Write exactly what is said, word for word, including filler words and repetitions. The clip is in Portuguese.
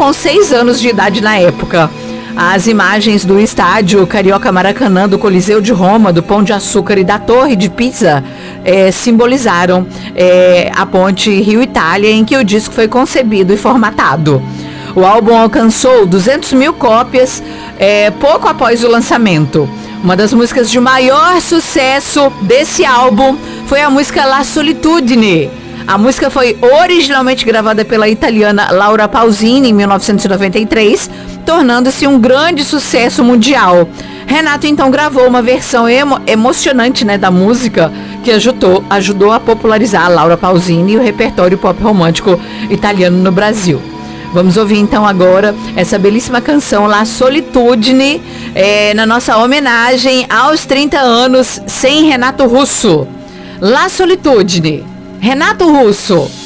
com seis anos de idade na época. As imagens do estádio Carioca Maracanã, do Coliseu de Roma, do Pão de Açúcar e da Torre de Pisa é, simbolizaram é, a ponte Rio-Itália, em que o disco foi concebido e formatado. O álbum alcançou duzentas mil cópias é, pouco após o lançamento. Uma das músicas de maior sucesso desse álbum foi a música La Solitudine. A música foi originalmente gravada pela italiana Laura Pausini em mil novecentos e noventa e três, tornando-se um grande sucesso mundial. Renato então gravou uma versão emo- emocionante, né, da música, que ajudou, ajudou a popularizar a Laura Pausini e o repertório pop romântico italiano no Brasil. Vamos ouvir então agora essa belíssima canção La Solitudine, é, na nossa homenagem aos trinta anos sem Renato Russo. La Solitudine, Renato Russo.